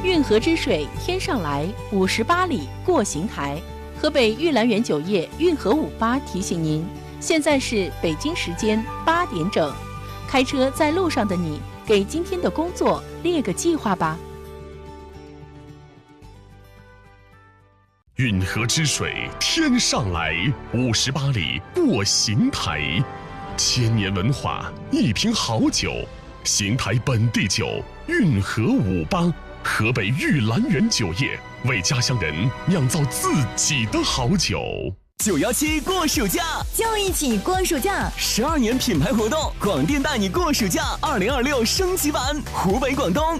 运河之水天上来，58里过邢台。河北玉兰园酒业运河58提醒您，现在是北京时间8点整。开车在路上的你，给今天的工作列个计划吧。 运河之水天上来，58里过邢台。千年文化，一瓶好酒，邢台本地酒运河58，河北玉兰园酒业为家乡人酿造自己的好酒。 917过暑假， 就一起过暑假 ！12年品牌活动，广电带你过暑假2026升级版，湖北、广东